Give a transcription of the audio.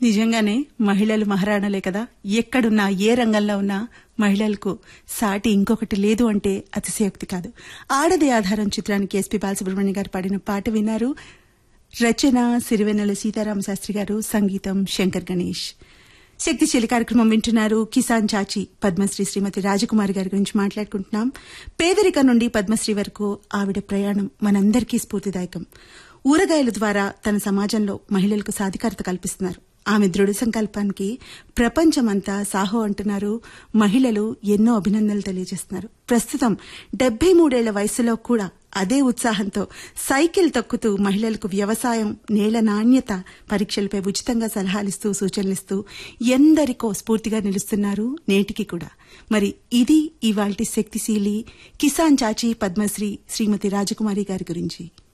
నిజంగానే మహిళలు మహారాణులే కదా. ఎక్కడున్నా ఏ రంగంలో ఉన్నా మహిళలకు సాటి ఇంకొకటి లేదు అంటే అతిశయోక్తి కాదు. ఆడది ఆధారం చిత్రానికి ఎస్పీ బాలసుబ్రహ్మణ్యం గారు పాడిన పాట విన్నారు. రచన సిరివెన్నెల సీతారామ శాస్త్రి గారు, సంగీతం శంకర్ గణేష్. శక్తిశీలి కార్యక్రమం వింటున్నారు. కిసాన్ చాచి పద్మశ్రీ శ్రీమతి రాజకుమారి గారి గురించి మాట్లాడుకుంటున్నాం. పేదరికం నుండి పద్మశ్రీ వరకు ఆవిడ ప్రయాణం మనందరికీ స్ఫూర్తిదాయకం. ఊరగాయల ద్వారా తన సమాజంలో మహిళలకు సాధికారత కల్పిస్తున్నారు. ఆమె దృఢ సంకల్పానికి ప్రపంచమంతా సాహో అంటున్నారు. మహిళలు ఎన్నో అభినందనలు తెలియజేస్తున్నారు. ప్రస్తుతం 73 ఏళ్ల వయసులో కూడా అదే ఉత్సాహంతో సైకిల్ తొక్కుతూ మహిళలకు వ్యవసాయం, నేల నాణ్యత పరీక్షలపై ఉచితంగా సలహాలిస్తూ సూచనలిస్తూ ఎందరికో స్ఫూర్తిగా నిలుస్తున్నారు నేటికి కూడా. మరి ఇది ఇవాల్టి శక్తిశీలి కిసాన్ చాచి పద్మశ్రీ శ్రీమతి రాజకుమారి గారి గురించి.